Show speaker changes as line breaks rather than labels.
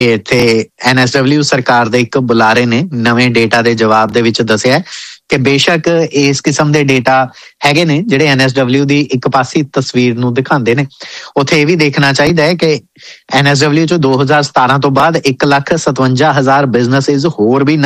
ਇੱਥੇ NSW ਸਰਕਾਰ ਦੇ ਇੱਕ ਬੁਲਾਰੇ ਨੇ ਨਵੇਂ ਡੇਟਾ ਦੇ ਜਵਾਬ ਦੇ ਵਿੱਚ ਦੱਸਿਆ ਕਿ ਬੇਸ਼ੱਕ ਇਸ ਕਿਸਮ ਦੇ ਡੇਟਾ ਹੈਗੇ ਨੇ ਜਿਹੜੇ NSW ਦੀ ਇੱਕ ਪਾਸੀ ਤਸਵੀਰ ਨੂੰ ਦਿਖਾਉਂਦੇ ਨੇ, ਉੱਥੇ ਇਹ ਵੀ ਦੇਖਣਾ ਚਾਹੀਦਾ ਹੈ ਕਿ NSW 'ਚ 2017 ਤੋਂ ਬਾਅਦ 1,57,000 ਬਿਜ਼ਨੈਸਿਸ ਹੋਰ ਵੀ